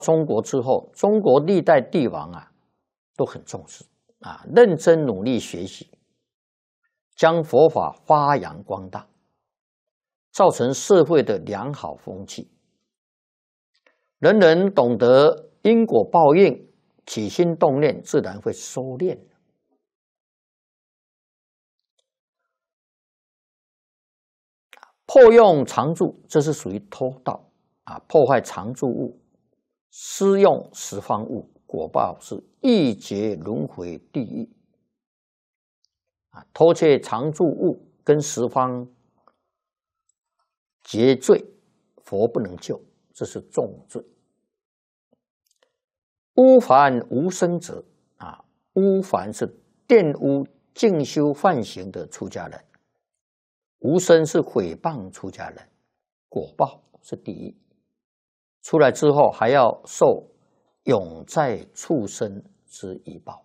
中国之后，中国历代帝王啊都很重视啊，认真努力学习，将佛法发扬光大，造成社会的良好风气。人人懂得因果报应，起心动念自然会收敛。破用常住，这是属于偷盗啊，破坏常住物，私用十方物，果报是一劫轮回地狱。啊，偷窃常住物跟十方结罪，佛不能救，这是重罪。污凡无生者啊，污凡是玷污净修梵行的出家人，无生是毁谤出家人，果报是地狱。出来之后还要受永在畜生之一报。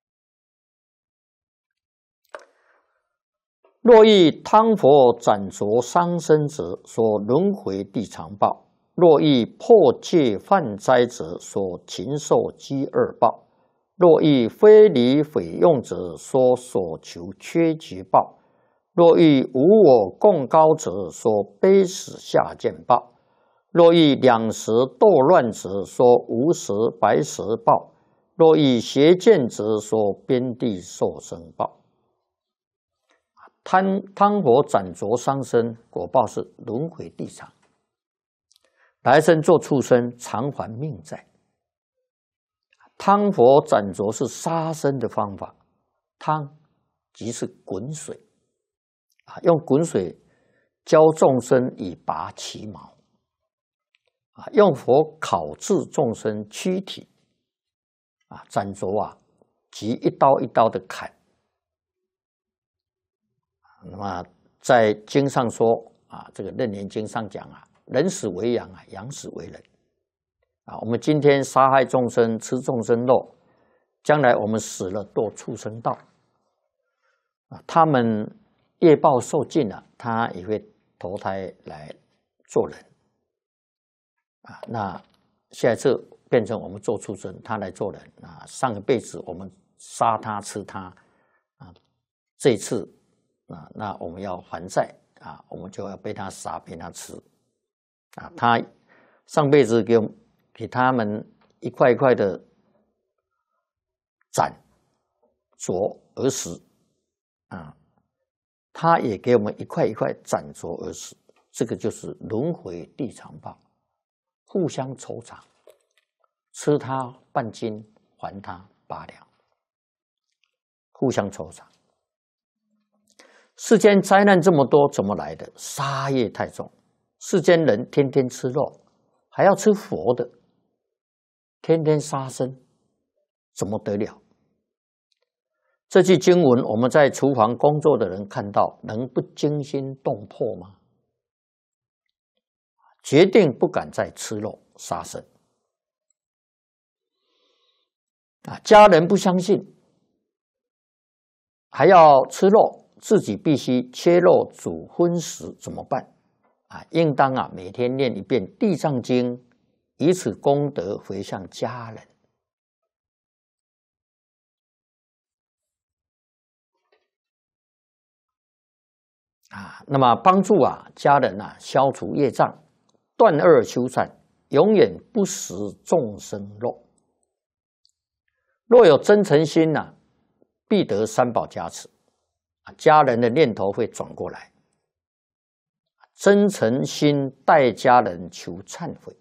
若欲汤佛斩着伤身者，所轮回地常报；若欲破戒犯灾者，所禽兽饥饿报；若欲非礼毁用者，所求缺劫报；若欲无我共高者，所悲死下贱报；若欲两舌斗乱者，所无舌白舌报；若欲邪见者，所边地受生报。汤佛斩着伤身，果报是轮回地场，来生做畜生，偿还命债。汤佛斩着是杀生的方法，汤即是滚水啊，用滚水教众生以拔其毛啊，用火烤制众生躯体啊，斩着啊，即一刀一刀的砍。那么在经上说啊，这个《楞严经》上讲啊，人死为羊啊，羊死为人啊。我们今天杀害众生，吃众生肉，将来我们死了堕畜生道啊。他们业报受尽了，他也会投胎来做人啊。那下一次变成我们做畜生，他来做人啊。上一辈子我们杀他吃他啊，这一次。那我们要还债啊，我们就要被他杀，被他吃啊。他上辈子给他们一块一块的斩着而死啊，他也给我们一块一块斩着而死。这个就是轮回地常报，互相酬偿，吃他半斤，还他8两，互相酬偿。世间灾难这么多，怎么来的？杀业太重。世间人天天吃肉，还要吃佛的，天天杀生，怎么得了？这句经文，我们在厨房工作的人看到，能不惊心动魄吗？决定不敢再吃肉杀生啊！家人不相信，还要吃肉。自己必须切肉煮荤食，怎么办啊？应当啊每天念一遍《地藏经》，以此功德回向家人啊。那么帮助啊家人啊消除业障，断恶修善，永远不食众生肉。若有真诚心啊，必得三宝加持。家人的念头会转过来，真诚心待家人求忏悔，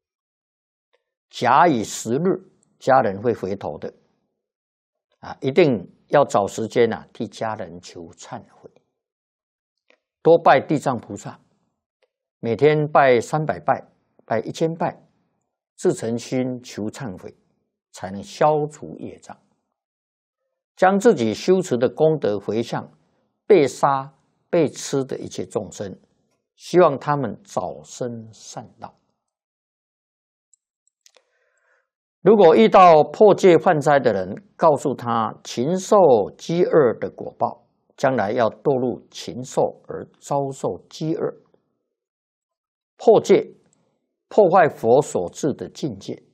假以时日，家人会回头的啊！一定要找时间啊，替家人求忏悔，多拜地藏菩萨，每天拜300拜，拜1000拜，自诚心求忏悔，才能消除业障。将自己修持的功德回向被杀被吃的一切众生，希望他们早生善道。如果遇到破戒犯灾的人，告诉他禽兽饥饿的果报，将来要堕入禽兽而遭受饥饿。破戒破坏佛所制的境界，